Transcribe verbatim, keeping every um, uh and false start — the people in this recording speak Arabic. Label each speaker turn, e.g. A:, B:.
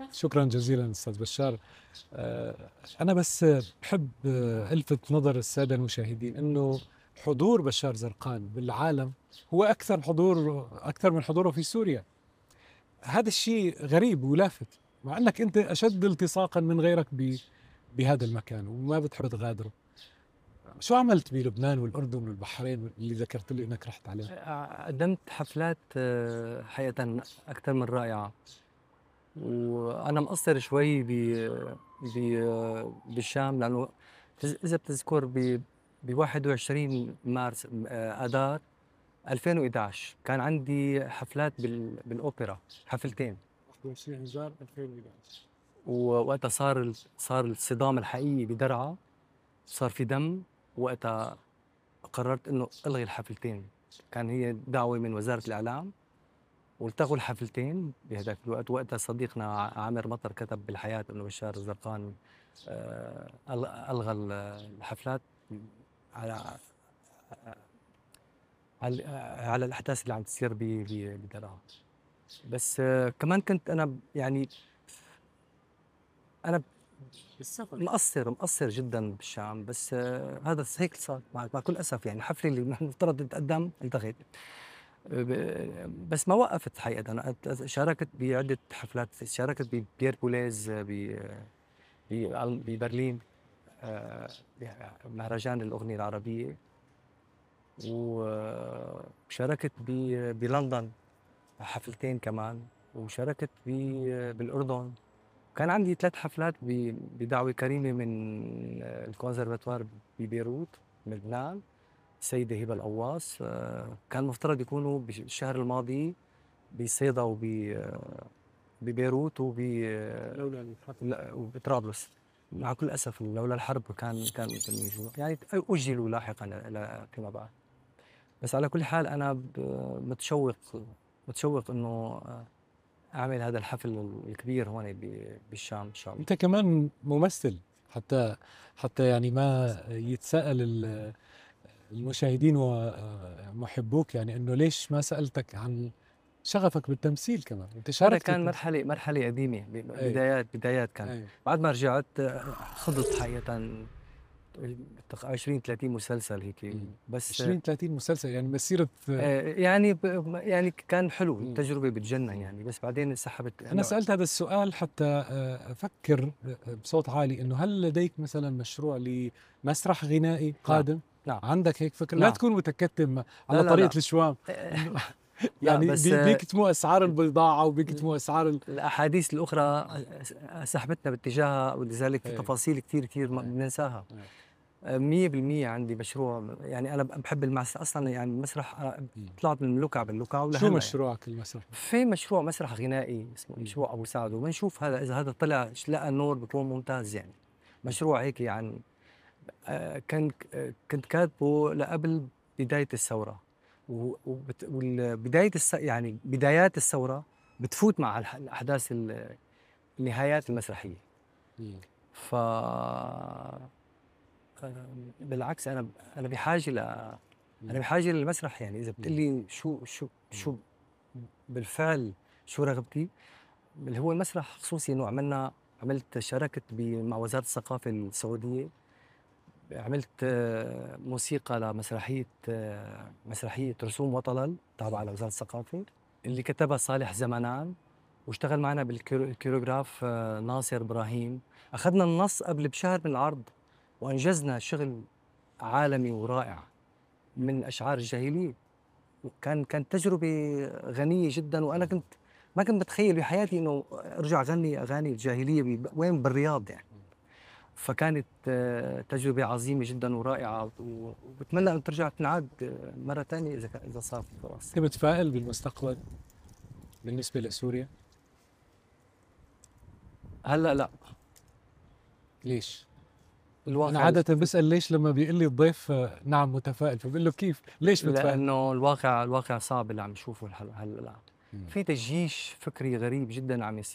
A: شكرا جزيلا أستاذ بشار. آه، أنا بس بحب آه، ألفت نظر السادة المشاهدين أنه حضور بشار زرقان بالعالم هو أكثر حضور أكثر من حضوره في سوريا. هذا الشيء غريب ولافت، مع أنك أنت أشد التصاقا من غيرك ب- بهذا المكان وما بتحب تغادره. شو عملت بلبنان والأردن والبحرين اللي ذكرت لي أنك رحت عليهم؟
B: آه، قدمت حفلات آه، حقيقة أكثر من رائعة، وأنا مقصر شوي ب ب- بالشام، لأنه بتز- إذا بتذكر ب ب واحد وعشرين مارس آه، آذار ألفين وإحدى عشر كان عندي حفلات بال بالأوبرا، حفلتين.
A: واحد وعشرين أيار ألفين وأحد عشر.
B: ووقتها صار ال- صار الصدام الحقيقي بدرعا، صار في دم. وقتها قررت إنه ألغي الحفلتين. كان هي دعوة من وزارة الإعلام والتغوا الحفلتين بهذاك الوقت. وقتها صديقنا ع- عامر مطر كتب بالحياة انه بشار الزرقان آه، أل- الغى ال- الحفلات على على على الاحداث اللي عم تصير ب- ب- بدرعا. بس آه، كمان كنت انا ب- يعني انا
A: بالسفر.
B: مقصر مقصر جدا بالشام. بس آه، هذا هيك صار مع, مع كل اسف. يعني الحفله اللي نحن المفترض تتقدم التغت. ب- بس ما وقفت حقيقة. أنا أت- شاركت بعدة حفلات، شاركت ببيير بوليز ب- ب- ببرلين، آه، مهرجان الأغنية العربية. وشاركت ب- بلندن حفلتين كمان. وشاركت ب- بالأردن. كان عندي ثلاث حفلات ب- بدعوة كريمة من الكونسرفاتوار ببيروت بلبنان، السيدة هبة القواص. آه، كان مفترض يكونوا بالشهر الماضي بصيدا وب ببيروت وب
A: لولا الحرب.
B: لا، وبطرابلس. مع كل اسف لولا الحرب كان كان كان- يعني اجلوا لاحقا ل- فيما بعد. بس على كل حال انا ب- متشوق متشوق انه اعمل هذا الحفل الكبير هون ب- بالشام ان شاء الله.
A: أنت كمان ممثل، حتى حتى يعني ما يتساءل ال- المشاهدين ومحبوك يعني انه ليش ما سألتك عن شغفك بالتمثيل. كمان انت
B: هذا
A: شاركت
B: كان
A: بالتمثيل.
B: مرحله مرحله قديمه، ب-
A: اي
B: بدايات بدايات كان.
A: اي
B: بعد ما رجعت خضت حقيقه عشرين ثلاثين مسلسل هيك. بس
A: عشرين ثلاثين مسلسل، يعني مسيرة.
B: آه، يعني ب- يعني كان حلو،
A: مم.
B: التجربة بتجنن يعني. بس بعدين سحبت
A: أنا
B: إنه-
A: سألت هذا السؤال حتى آه، أفكر آه، بصوت عالي إنه هل لديك مثلا مشروع لمسرح غنائي
B: نعم
A: قادم؟
B: نعم
A: عندك هيك فكرة؟ لا
B: نعم.
A: تكون متكتم
B: لا
A: على
B: لا لا
A: طريقة الشوام.
B: آه، لا
A: يعني
B: بس
A: بي-
B: آه،
A: بيكتموا أسعار البضاعة وبيكتموا أسعار ال...
B: الأحاديث الأخرى آه، سحبتنا باتجاهها، ولذلك في
A: إيه.
B: تفاصيل كتير كتير ما
A: إيه.
B: بننساها.
A: إيه.
B: آه، مية بالمية عندي مشروع. يعني أنا بحب المسرح أصلا. يعني المسرح أنا طلعت من اللوكع باللوكع
A: شو
B: ولهلا يعني.
A: مشروعك المسرح؟
B: في مشروع مسرح غنائي اسمه مشروع أبو سعد، وبنشوف هذا إذا هذا طلع لقى النور بيكون ممتاز يعني. مشروع هيك يعني. آه، كان آه، كنت كاتبه لقبل بداية الثورة. وبداية الس... يعني بدايات الثورة بتفوت مع الح- الأحداث ال- النهايات المسرحية.
A: مم.
B: ف آه، بالعكس أنا أنا بحاجة ل أنا بحاجة للمسرح. يعني إذا بتقلي شو شو شو بالفعل شو رغبتي، اللي هو المسرح. خصوصي إنه عملنا عملت شاركت ب- مع وزارة الثقافة السعودية. عملت آه، موسيقى لمسرحية آه، مسرحية رسوم وطلل تابعة لوزارة الثقافة، اللي كتبها صالح زمنان. واشتغل معنا بالكيروغراف ناصر إبراهيم. أخذنا النص قبل بشهر من العرض، وأنجزنا شغل عالمي ورائع من أشعار الجاهلية. كان كانت تجربة غنية جدا. وأنا كنت ما كنت بتخيل بحياتي إنه أرجع أغني أغاني الجاهلية ب- وين بالرياض يعني. فكانت آه، تجربة عظيمة جدا ورائعة، و- وبتمنى أن ترجع تنعاد آه، مرة ثانية إذا كان- إذا صار في فرص.
A: أنت متفائل بالمستقبل بالنسبة لسوريا؟
B: هلا لا.
A: ليش؟
B: الواقع
A: أنا عادة بسأل ليش لما بيقول لي الضيف آه، نعم متفائل، فبقول له كيف؟ ليش متفائل؟
B: لأنه الواقع الواقع صعب اللي عم نشوفه هلا. هلا
A: مم.
B: في تجيش فكري غريب جدا عم يصير.